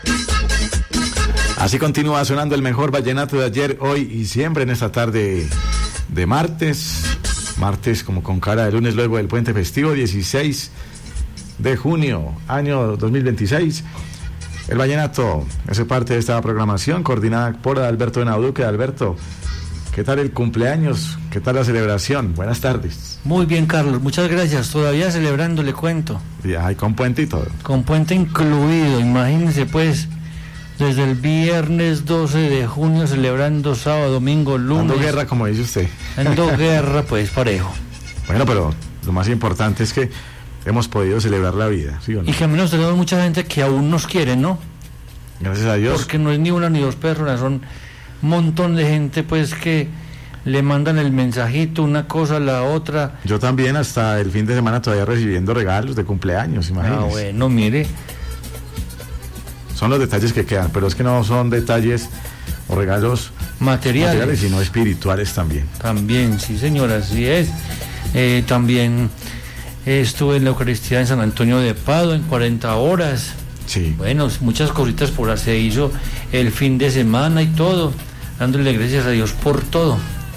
Así continúa sonando el mejor vallenato de ayer, hoy y siempre en esta tarde de martes como con cara de lunes luego del puente festivo, 16 de junio, año 2026. El vallenato hace parte de esta programación coordinada por Alberto Benauduque. Alberto, ¿qué tal el cumpleaños? ¿Qué tal la celebración? Buenas tardes. Muy bien, Carlos, muchas gracias. Todavía celebrando, le cuento. Ya, y con puente y todo. Con puente incluido, imagínense pues, desde el viernes 12 de junio celebrando sábado, domingo, lunes. Dando guerra, como dice usted. Dando guerra, pues, parejo. Bueno, pero lo más importante es que hemos podido celebrar la vida, ¿sí o no? Y que al menos tenemos mucha gente que aún nos quiere, ¿no? Gracias a Dios. Porque no es ni una ni dos personas, son un montón de gente, pues, que le mandan el mensajito, una cosa a la otra. Yo también hasta el fin de semana todavía recibiendo regalos de cumpleaños, imagínese. Ah, bueno, mire. Son los detalles que quedan, pero es que no son detalles o regalos materiales, sino espirituales también. También, sí señora, así es. También estuve en la Eucaristía en San Antonio de Padua en 40 horas. Sí. Bueno, muchas cositas por ahí se hizo el fin de semana y todo, dándole gracias a Dios por todo.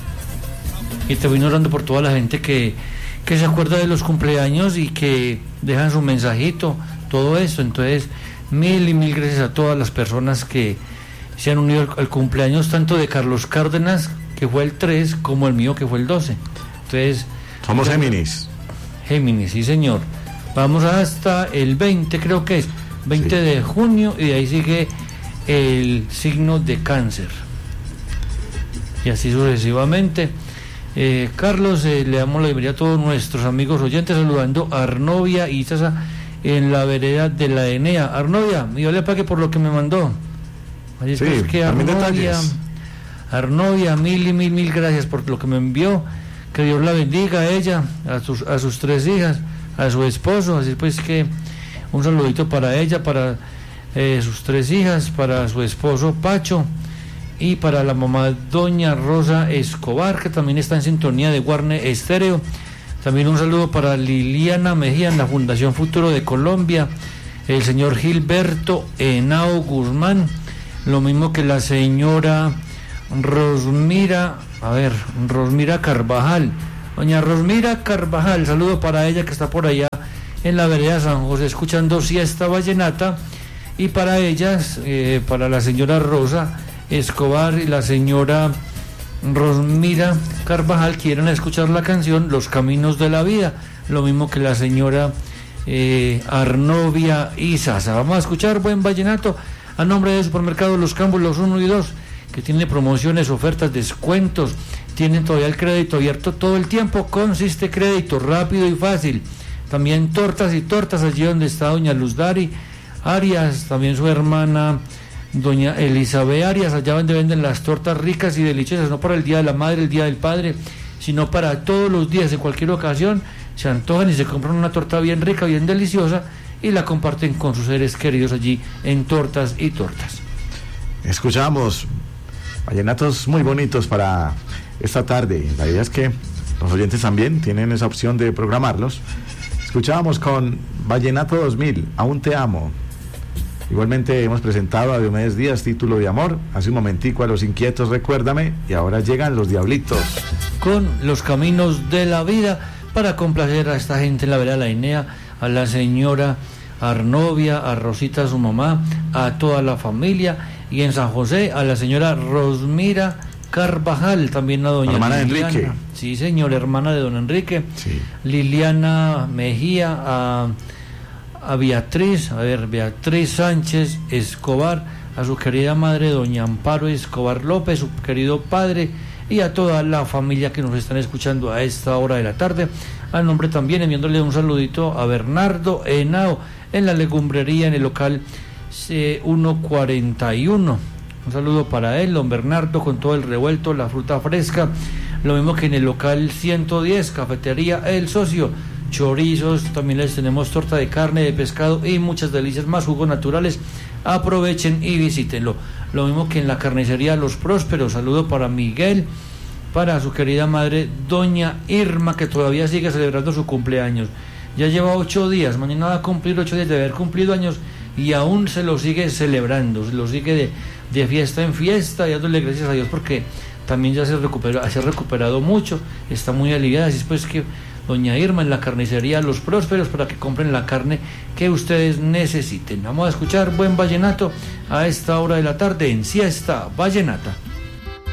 Y te voy orando por toda la gente que se acuerda de los cumpleaños y que dejan su mensajito, todo eso. Entonces, mil y mil gracias a todas las personas que se han unido al cumpleaños, tanto de Carlos Cárdenas, que fue el 3, como el mío, que fue el 12. Entonces, somos Géminis. Géminis, sí señor. Vamos hasta el 20, creo que es 20 sí. de junio, y de ahí sigue el signo de Cáncer. Y así sucesivamente. Carlos, le damos la bienvenida a todos nuestros amigos oyentes, saludando a Arnovia y Sasa en la vereda de la Enea. Arnovia, yo le pague por lo que me mandó. Así sí, es que Arnovia, mil gracias por lo que me envió. Que Dios la bendiga a ella, a sus 3 hijas, a su esposo. Así pues que un saludito para ella, para sus 3 hijas, para su esposo Pacho y para la mamá doña Rosa Escobar, que también está en sintonía de Guarne Estéreo. También un saludo para Liliana Mejía en la Fundación Futuro de Colombia, el señor Gilberto Henao Guzmán, lo mismo que la señora Rosmira Carvajal, doña Rosmira Carvajal, saludo para ella que está por allá en la vereda San José escuchando Siesta Vallenata, y para ellas, para la señora Rosa Escobar y la señora Rosmira Carvajal, quieren escuchar la canción Los Caminos de la Vida, lo mismo que la señora Arnovia y Sasa. Vamos a escuchar buen vallenato a nombre de Supermercado Los Cámbulos 1 y 2, que tiene promociones, ofertas, descuentos, tienen todavía el crédito abierto todo el tiempo, consiste crédito rápido y fácil. También tortas allí donde está doña Luz Dari Arias, también su hermana doña Elizabeth Arias, allá donde venden las tortas ricas y deliciosas, no para el Día de la Madre, el Día del Padre, sino para todos los días, en cualquier ocasión, se antojan y se compran una torta bien rica, bien deliciosa, y la comparten con sus seres queridos allí en Tortas y Tortas. Escuchamos vallenatos muy bonitos para esta tarde. La idea es que los oyentes también tienen esa opción de programarlos. Escuchábamos con Vallenato 2000, Aún te amo. Igualmente hemos presentado a Diomedes Díaz, Título de Amor, hace un momentico a Los Inquietos, Recuérdame, y ahora llegan Los Diablitos con Los Caminos de la Vida, para complacer a esta gente en la vereda de la Enea, a la señora Arnovia, a Rosita su mamá, a toda la familia, y en San José a la señora Rosmira Carvajal, también a doña hermana Liliana, de Enrique. Sí señor, hermana de don Enrique, sí. Liliana Mejía, a Beatriz Sánchez Escobar, a su querida madre doña Amparo Escobar López, su querido padre, y a toda la familia que nos están escuchando a esta hora de la tarde. Al nombre también enviándole un saludito a Bernardo Henao en la legumbrería en el local 141. Un saludo para él, don Bernardo, con todo el revuelto, la fruta fresca, lo mismo que en el local 110, cafetería El Socio, chorizos, también les tenemos torta de carne, de pescado y muchas delicias más, jugos naturales. Aprovechen y visítenlo. Lo mismo que en la carnicería Los Prósperos. Saludo para Miguel, para su querida madre doña Irma, que todavía sigue celebrando su cumpleaños. Ya lleva 8 días, mañana va a cumplir 8 días de haber cumplido años, y aún se lo sigue celebrando, se lo sigue de fiesta en fiesta y dándole gracias a Dios porque también ya se ha recuperado mucho, está muy aliviada. Así es pues que doña Irma en la carnicería Los Prósperos para que compren la carne que ustedes necesiten. Vamos a escuchar buen vallenato a esta hora de la tarde en Siesta Vallenata.